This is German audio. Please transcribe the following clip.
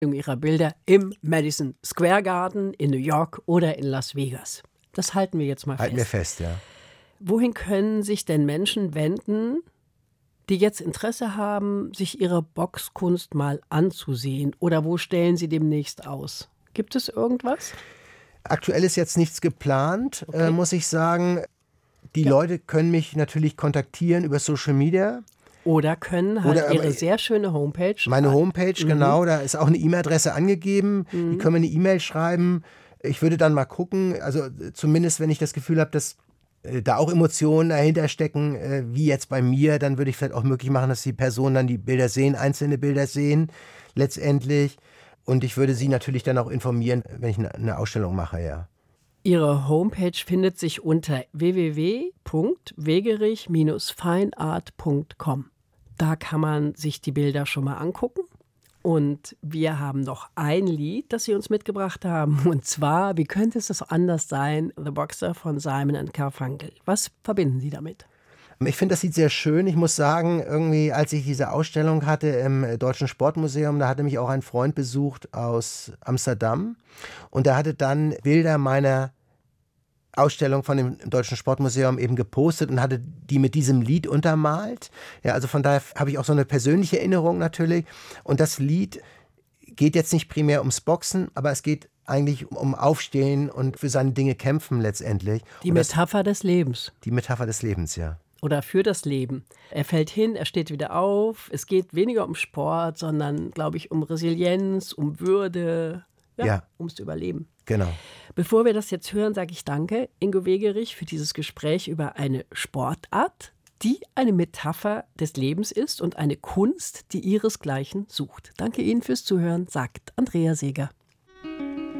Ihrer Bilder im Madison Square Garden in New York oder in Las Vegas. Das halten wir jetzt mal fest. Halten wir fest, ja. Wohin können sich denn Menschen wenden, die jetzt Interesse haben, sich ihre Boxkunst mal anzusehen? Oder wo stellen Sie demnächst aus? Gibt es irgendwas? Aktuell ist jetzt nichts geplant, Okay. muss ich sagen. Die Leute können mich natürlich kontaktieren über Social Media. Oder können halt Oder, Ihre sehr schöne Homepage. Meine Homepage, genau, da ist auch eine E-Mail-Adresse angegeben. Die können mir eine E-Mail schreiben. Ich würde dann mal gucken, also zumindest wenn ich das Gefühl habe, dass da auch Emotionen dahinter stecken, wie jetzt bei mir, dann würde ich vielleicht auch möglich machen, dass die Personen dann die Bilder sehen, einzelne Bilder sehen, letztendlich. Und ich würde sie natürlich dann auch informieren, wenn ich eine Ausstellung mache, ja. Ihre Homepage findet sich unter www.wegerich-fineart.com. Da kann man sich die Bilder schon mal angucken. Und wir haben noch ein Lied, das Sie uns mitgebracht haben. Und zwar, wie könnte es das anders sein, The Boxer von Simon & Garfunkel. Was verbinden Sie damit? Ich finde das Lied sehr schön. Ich muss sagen, irgendwie, als ich diese Ausstellung hatte im Deutschen Sportmuseum, da hatte mich auch ein Freund besucht aus Amsterdam. Und der hatte dann Bilder meiner Ausstellung von dem Deutschen Sportmuseum eben gepostet und hatte die mit diesem Lied untermalt. Ja, also von daher habe ich auch so eine persönliche Erinnerung natürlich. Und das Lied geht jetzt nicht primär ums Boxen, aber es geht eigentlich um Aufstehen und für seine Dinge kämpfen letztendlich. Die Metapher des Lebens. Die Metapher des Lebens, ja. Oder für das Leben. Er fällt hin, er steht wieder auf. Es geht weniger um Sport, sondern, glaube ich, um Resilienz, um Würde, ums Überleben. Genau. Bevor wir das jetzt hören, sage ich danke, Ingo Wegerich, für dieses Gespräch über eine Sportart, die eine Metapher des Lebens ist und eine Kunst, die ihresgleichen sucht. Danke Ihnen fürs Zuhören, sagt Andrea Seeger.